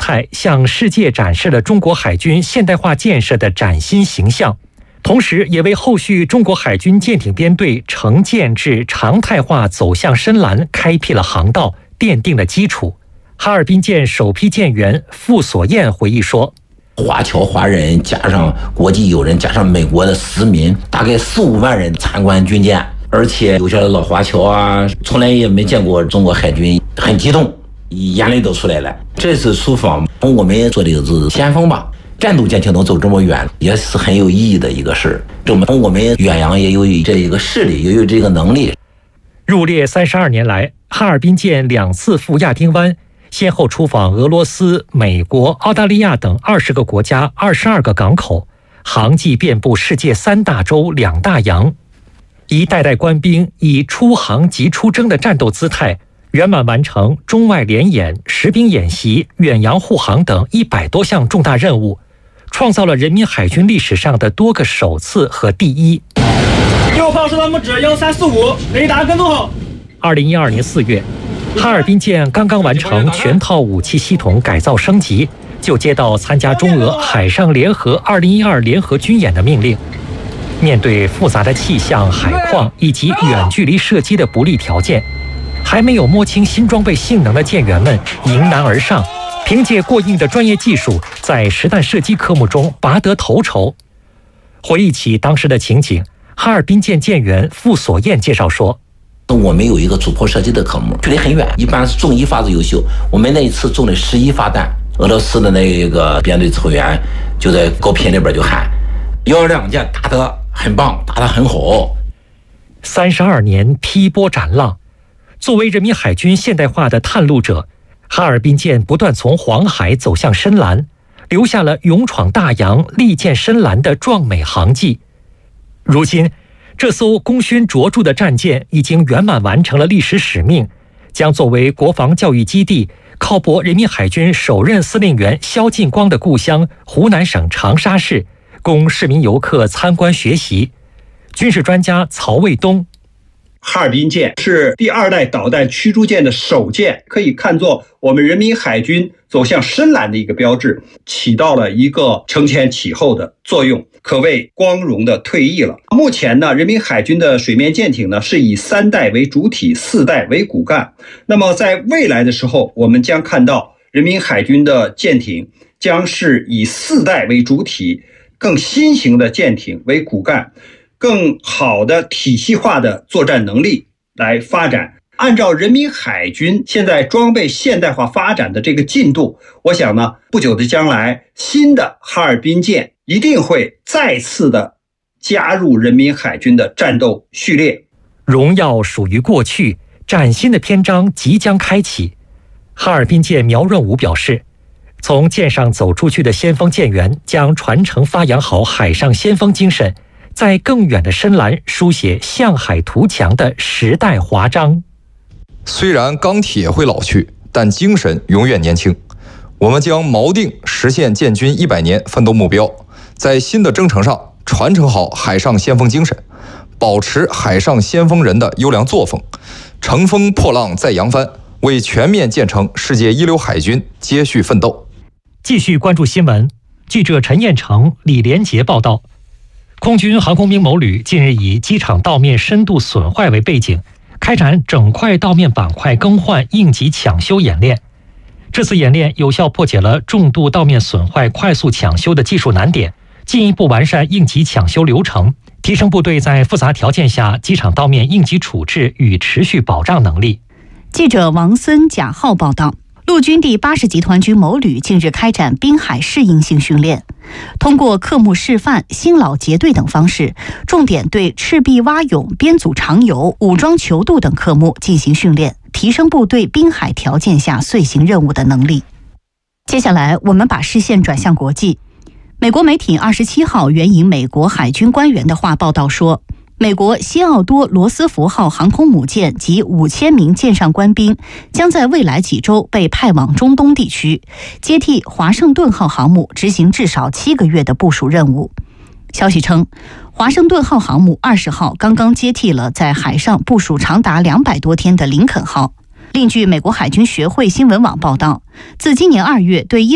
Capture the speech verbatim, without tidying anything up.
态，向世界展示了中国海军现代化建设的崭新形象，同时也为后续中国海军舰艇编队成舰至常态化走向深蓝开辟了航道，奠定了基础。哈尔滨舰首批舰员傅所彦回忆说， 华侨华人加上国际友人加上美国的市民，大概四五万人参观军舰，而且有些老华侨啊，从来也没见过中国海军，很激动，眼泪都出来了。这次出访，我们做的是先锋吧，战斗舰艇能走这么远，也是很有意义的一个事。证明我们远洋也有这一个势力，也有这个能力。 入列三十二年来，哈尔滨舰两次赴亚丁湾，先后出访俄罗斯、美国、澳大利亚等二十个国家、二十二个港口，航迹遍布世界三大洲、两大洋。一代代官兵以出航即出征的战斗姿态，圆满完成中外联演、实兵演习、远洋护航等一百多项重大任务，创造了人民海军历史上的多个首次和第一。 右炮射到目指幺三四五，雷达跟踪好。 二零一二年四月，哈尔滨舰刚刚完成全套武器系统改造升级，就接到参加中俄海上联合二零一二联合军演的命令。面对复杂的气象、海况以及远距离射击的不利条件，还没有摸清新装备性能的舰员们迎难而上，凭借过硬的专业技术，在实弹射击科目中拔得头筹。回忆起当时的情景，哈尔滨舰舰员傅所彦介绍说， 我们有一个主炮射击的科目，距离很远，一般是中一发子优秀。我们那一次中了十一发弹，俄罗斯的那个编队指挥员就在高频里边就喊：“幺二两舰打得很棒，打得很好。” 三十二年劈波斩浪，作为人民海军现代化的探路者，哈尔滨舰不断从黄海走向深蓝，留下了勇闯大洋、力荐深蓝的壮美航迹。如今，这艘功勋卓著的战舰已经圆满完成了历史使命，将作为国防教育基地，靠泊人民海军首任司令员萧劲光的故乡湖南省长沙市，供市民游客参观学习。军事专家曹卫东， 哈尔滨舰是第二代导弹驱逐舰的首舰，可以看作我们人民海军走向深蓝的一个标志，起到了一个承前启后的作用，可谓光荣的退役了。目前呢，人民海军的水面舰艇呢是以三代为主体，四代为骨干。那么在未来的时候，我们将看到人民海军的舰艇将是以四代为主体，更新型的舰艇为骨干，更好的体系化的作战能力来发展。按照人民海军现在装备现代化发展的这个进度，我想呢，不久的将来，新的哈尔滨舰一定会再次的加入人民海军的战斗序列。 荣耀属于过去，崭新的篇章即将开启。哈尔滨舰苗润武表示，从舰上走出去的先锋舰员将传承发扬好海上先锋精神，在更远的深蓝书写向海图强的时代华章。 虽然钢铁会老去，但精神永远年轻。我们将锚定实现建军一百年奋斗目标，在新的征程上传承好海上先锋精神，保持海上先锋人的优良作风，乘风破浪再扬帆，为全面建成世界一流海军接续奋斗。 继续关注新闻，记者陈彦成、李连杰报道。空军航空兵某旅近日以机场道面深度损坏为背景，开展整块道面板块更换应急抢修演练。这次演练有效破解了重度道面损坏快速抢修的技术难点，进一步完善应急抢修流程，提升部队在复杂条件下机场道面应急处置与持续保障能力。 记者王森、贾浩报道。陆军第八十集团军某旅近日开展滨海适应性训练，通过科目示范、新老结队等方式，重点对赤壁蛙泳、编组长游、武装泅渡等科目进行训练，提升部队滨海条件下遂行任务的能力。接下来，我们把视线转向国际。美国媒体二十七号援引美国海军官员的话报道说，美国西奥多·罗斯福号航空母舰及五千名舰上官兵将在未来几周被派往中东地区，接替华盛顿号航母执行至少七个月的部署任务。消息称，华盛顿号航母二十号刚刚接替了在海上部署长达两百多天的林肯号。另据美国海军学会新闻网报道，自今年二月对